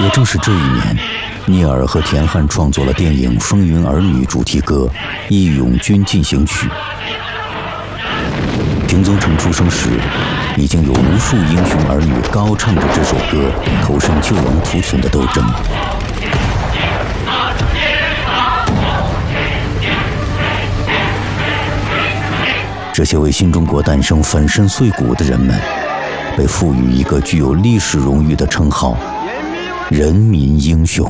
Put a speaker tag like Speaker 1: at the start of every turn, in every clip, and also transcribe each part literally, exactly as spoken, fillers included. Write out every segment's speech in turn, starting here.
Speaker 1: 也正是这一年，聂耳和田汉创作了电影《风云儿女》主题歌《义勇军进行曲》。平宗成出生时，已经有无数英雄儿女高唱着这首歌，投身救亡图存的斗争。这些为新中国诞生粉身碎骨的人们，被赋予一个具有历史荣誉的称号——人民英雄。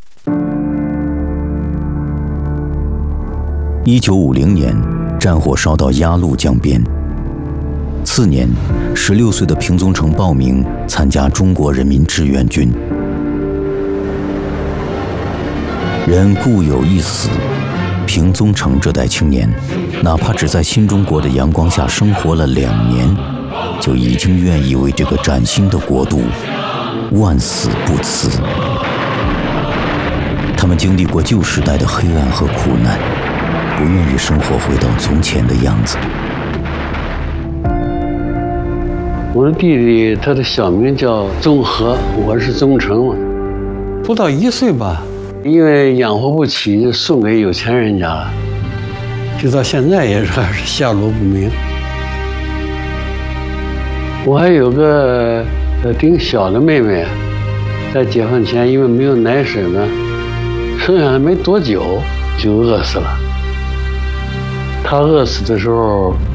Speaker 1: 一九五零年，战火烧到鸭绿江边。次年，十六岁的平宗成报名参加中国人民志愿军。人固有一死，平宗成这代青年，哪怕只在新中国的阳光下生活了两年，就已经愿意为这个崭新的国度万死不辞。他们经历过旧时代的黑暗和苦难，不愿意生活回到从前的样子。
Speaker 2: 我的弟弟，他的小名叫宗和，我是宗成嘛。不到一岁吧，因为养活不起，就送给有钱人家了。直到现在也是还是下落不明。我还有个呃挺小的妹妹，在解放前因为没有奶水呢，生下来没多久就饿死了。她饿死的时候，